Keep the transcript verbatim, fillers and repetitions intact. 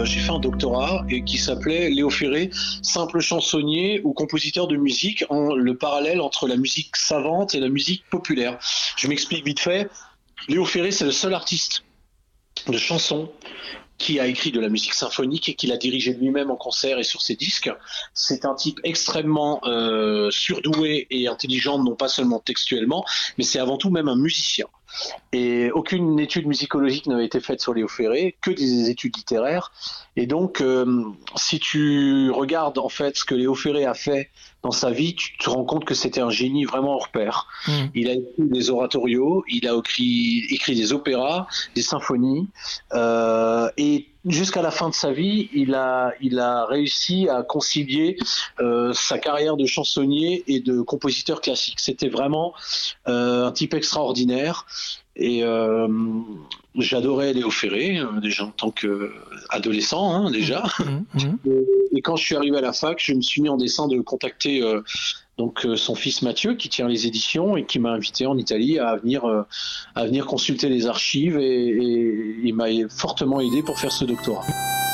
j'ai fait un doctorat et qui s'appelait Léo Ferré, simple chansonnier ou compositeur de musique, en, le parallèle entre la musique savante et la musique populaire. Je m'explique vite fait. Léo Ferré, c'est le seul artiste de chansons qui a écrit de la musique symphonique et qui l'a dirigé lui-même en concert et sur ses disques. C'est un type extrêmement euh, surdoué et intelligent, non pas seulement textuellement, mais c'est avant tout même un musicien. Et aucune étude musicologique n'avait été faite sur Léo Ferré, que des études littéraires. Et donc, euh, si tu regardes en fait ce que Léo Ferré a fait dans sa vie, tu te rends compte que c'était un génie vraiment hors pair. Mmh. Il a écrit des oratorios, il a écrit, écrit des opéras, des symphonies, euh, et jusqu'à la fin de sa vie, il a, il a réussi à concilier euh, sa carrière de chansonnier et de compositeur classique. C'était vraiment euh, un type extraordinaire. Et euh, j'adorais Léo Ferré, euh, déjà en tant qu'adolescent, hein, déjà. Mmh, mmh. Et, et quand je suis arrivé à la fac, je me suis mis en dessein de contacter euh, donc, euh, son fils Mathieu, qui tient les éditions et qui m'a invité en Italie à venir, euh, à venir consulter les archives. Et, et il m'a fortement aidé pour faire ce doctorat.